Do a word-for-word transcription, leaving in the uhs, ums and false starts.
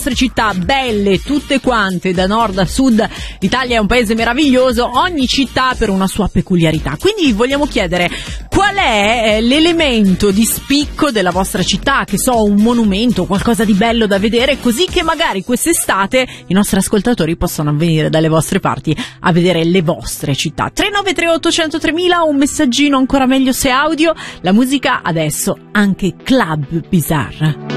vostre città, belle tutte quante, da nord a sud. L'Italia è un paese meraviglioso, ogni città per una sua peculiarità. Quindi vi vogliamo chiedere qual è l'elemento di spicco della vostra città, che so, un monumento, qualcosa di bello da vedere, così che magari quest'estate i nostri ascoltatori possano venire dalle vostre parti a vedere le vostre città. tre nove tre otto zero zero tre mila, un messaggino, ancora meglio se audio. La musica adesso, anche Club Bizarre.